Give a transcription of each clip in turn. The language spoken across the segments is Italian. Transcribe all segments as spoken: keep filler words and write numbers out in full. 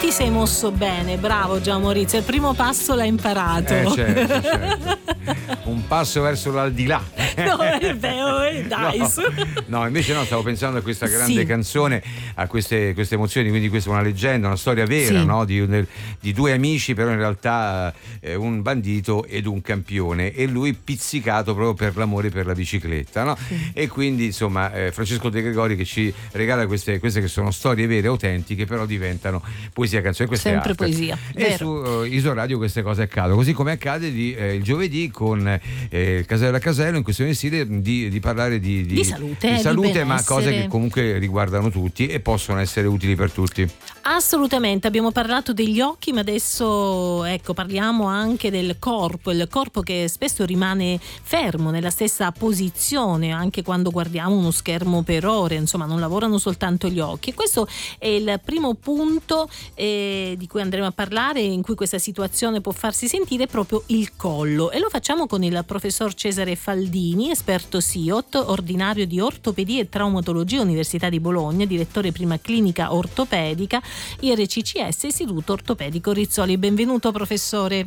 ti sei mosso bene, bravo Gian Maurizio, il primo passo l'hai imparato. Eh, certo, certo. Un passo verso l'aldilà. No, è vero, eh, dai. No, su. no, invece no, stavo pensando a questa grande Sì. canzone, a queste, queste emozioni, quindi questa è una leggenda, una storia vera, Sì. no? di, di due amici, però in realtà eh, un bandito ed un campione, e lui pizzicato proprio per l'amore per la bicicletta, no? Sì. E quindi insomma eh, Francesco De Gregori che ci regala queste, queste che sono storie vere, autentiche, però diventano poesia, canzone. Questa è Sempre arte. poesia, E vero. su uh, Isoradio queste cose accadono, così come accade di, eh, il giovedì con eh, Casello a Casello, in questione stile di, di parlare di, Di salute, di di salute ma benessere. cose che comunque riguardano tutti e possono essere utili per tutti. Assolutamente, abbiamo parlato degli occhi, ma adesso ecco parliamo anche del corpo, il corpo che spesso rimane fermo nella stessa posizione anche quando guardiamo uno schermo per ore, insomma non lavorano soltanto gli occhi, e questo è il primo punto eh, di cui andremo a parlare, in cui questa situazione può farsi sentire, proprio il collo, e lo facciamo con il professor Cesare Faldini, esperto S I O T, ordinario di ortopedia e traumatologia Università di Bologna, direttore prima clinica ortopedica I R C C S, Istituto Ortopedico Rizzoli. Benvenuto professore.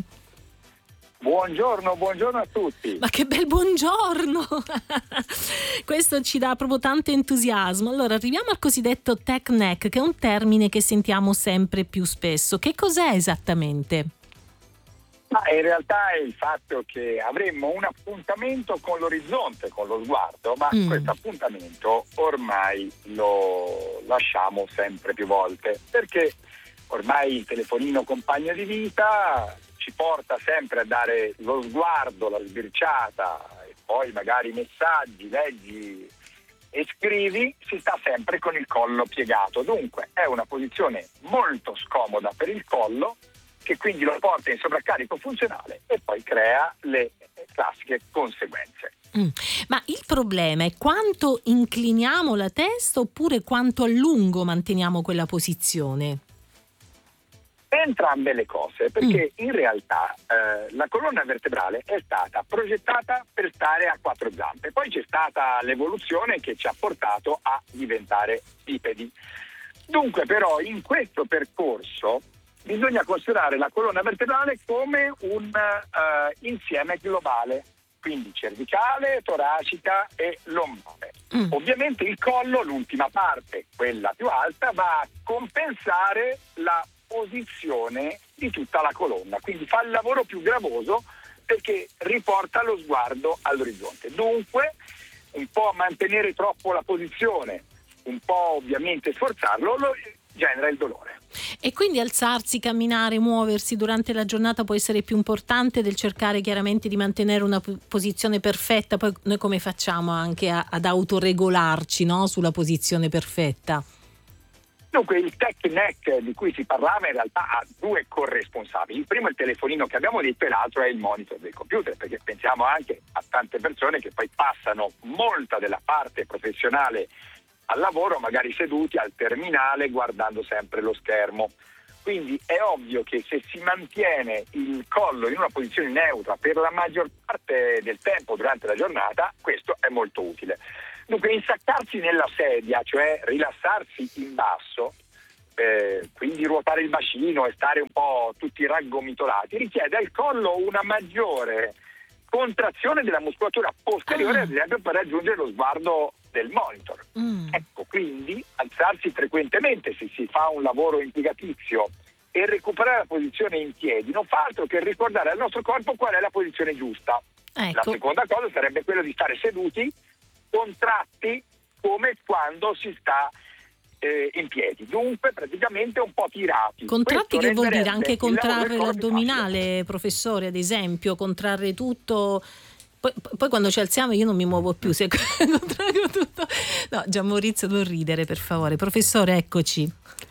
Buongiorno, buongiorno a tutti. Ma che bel buongiorno! Questo ci dà proprio tanto entusiasmo. Allora, arriviamo al cosiddetto tech neck, che è un termine che sentiamo sempre più spesso. Che cos'è esattamente? Ma in realtà è il fatto che avremmo un appuntamento con l'orizzonte, con lo sguardo, ma Mm. questo appuntamento ormai lo lasciamo sempre più volte, perché ormai il telefonino compagno di vita ci porta sempre a dare lo sguardo, la sbirciata, e poi magari messaggi, leggi e scrivi, si sta sempre con il collo piegato. Dunque è una posizione molto scomoda per il collo, che quindi lo porta in sovraccarico funzionale e poi crea le classiche conseguenze. Mm. Ma il problema è quanto incliniamo la testa oppure quanto a lungo manteniamo quella posizione? Entrambe le cose, perché in realtà eh, la colonna vertebrale è stata progettata per stare a quattro zampe, poi c'è stata l'evoluzione che ci ha portato a diventare bipedi. Dunque però in questo percorso bisogna considerare la colonna vertebrale come un uh, insieme globale, quindi cervicale, toracica e lombare. Mm. Ovviamente il collo, l'ultima parte, quella più alta, va a compensare la posizione di tutta la colonna, quindi fa il lavoro più gravoso perché riporta lo sguardo all'orizzonte. Dunque un po' mantenere troppo la posizione, un po' ovviamente sforzarlo, lo genera il dolore. E quindi alzarsi, camminare, muoversi durante la giornata può essere più importante del cercare chiaramente di mantenere una posizione perfetta. Poi noi come facciamo anche a, ad autoregolarci, no? Sulla posizione perfetta? Dunque il tech neck di cui si parlava in realtà ha due corresponsabili. Il primo è il telefonino che abbiamo detto e l'altro è il monitor del computer, perché pensiamo anche a tante persone che poi passano molta della parte professionale al lavoro magari seduti al terminale guardando sempre lo schermo. Quindi è ovvio che se si mantiene il collo in una posizione neutra per la maggior parte del tempo durante la giornata, questo è molto utile. Dunque insaccarsi nella sedia, cioè rilassarsi in basso, eh, quindi ruotare il bacino e stare un po' tutti raggomitolati, richiede al collo una maggiore contrazione della muscolatura posteriore, ah. ad esempio per raggiungere lo sguardo del monitor. Mm. Ecco, quindi alzarsi frequentemente se si fa un lavoro impiegatizio e recuperare la posizione in piedi non fa altro che ricordare al nostro corpo qual è la posizione giusta. Ecco. La seconda cosa sarebbe quella di stare seduti, contratti come quando si sta eh, in piedi, dunque praticamente un po' tirati. Contratti che vuol dire anche contrarre l'addominale, professore, ad esempio, contrarre tutto. Poi, poi quando ci alziamo io non mi muovo più, se contrario tutto. No, Gian Maurizio, non ridere per favore. Professore, eccoci.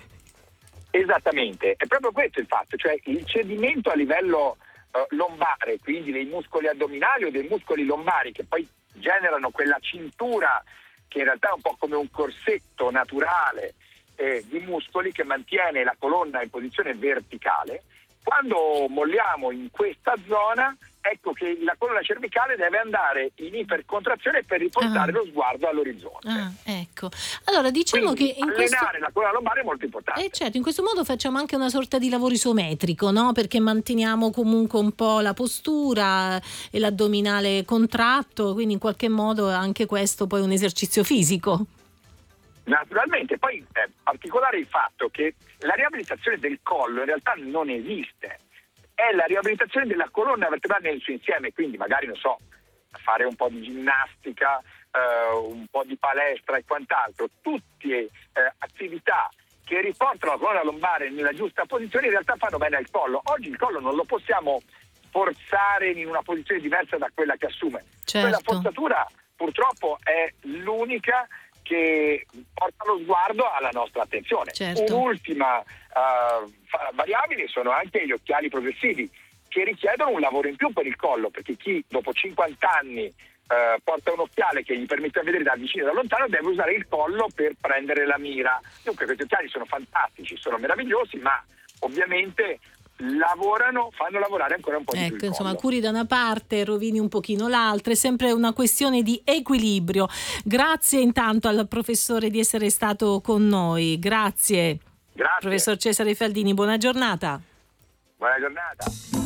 Esattamente, è proprio questo il fatto, cioè il cedimento a livello eh, lombare, quindi dei muscoli addominali o dei muscoli lombari che poi generano quella cintura che in realtà è un po' come un corsetto naturale eh, di muscoli che mantiene la colonna in posizione verticale. Quando molliamo in questa zona, ecco che la colonna cervicale deve andare in ipercontrazione per riportare Ah. lo sguardo all'orizzonte. Ah, ecco. Allora diciamo Quindi che in allenare questo la colonna lombare è molto importante. Eh certo, in questo modo facciamo anche una sorta di lavoro isometrico, no? Perché manteniamo comunque un po' la postura e l'addominale contratto, quindi in qualche modo anche questo poi è un esercizio fisico. Naturalmente, poi è particolare il fatto che la riabilitazione del collo in realtà non esiste, è la riabilitazione della colonna vertebrale nel suo insieme, quindi magari, non so, fare un po' di ginnastica, eh, un po' di palestra e quant'altro, tutte eh, attività che riportano la colonna lombare nella giusta posizione in realtà fanno bene al collo. Oggi il collo non lo possiamo forzare in una posizione diversa da quella che assume. Certo. Quella forzatura purtroppo è l'unica che porta lo sguardo alla nostra attenzione. Certo. Un'ultima uh, variabile sono anche gli occhiali progressivi, che richiedono un lavoro in più per il collo, perché chi dopo cinquanta anni uh, porta un occhiale che gli permette di vedere da vicino e da lontano deve usare il collo per prendere la mira. Dunque questi occhiali sono fantastici, sono meravigliosi, ma ovviamente lavorano, fanno lavorare ancora un po' di più Ecco, il insomma, collo. curi da una parte, rovini un pochino l'altra, è sempre una questione di equilibrio. Grazie intanto al professore di essere stato con noi. Grazie. Grazie. Professor Cesare Faldini, buona giornata. Buona giornata.